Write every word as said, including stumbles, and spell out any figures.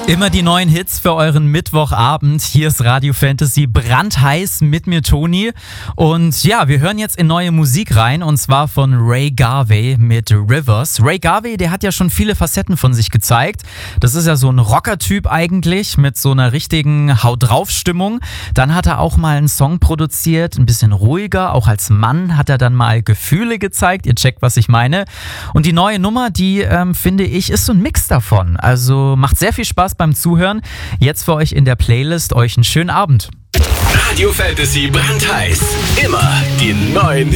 Immer die neuen Hits für euren Mittwochabend. Hier ist Radio Fantasy brandheiß mit mir, Toni. Und ja, wir hören jetzt in neue Musik rein, und zwar von Ray Garvey mit Rivers. Ray Garvey, der hat ja schon viele Facetten von sich gezeigt. Das ist ja so ein Rocker-Typ eigentlich, mit so einer richtigen Haut-drauf-Stimmung. Dann hat er auch mal einen Song produziert, ein bisschen ruhiger. Auch als Mann hat er dann mal Gefühle gezeigt. Ihr checkt, was ich meine. Und die neue Nummer, die ähm, finde ich, ist so ein Mix davon. Also macht sehr viel Spaß beim Zuhören. Jetzt für euch in der Playlist. Euch einen schönen Abend. Radio Fantasy brandheiß. Immer die neuen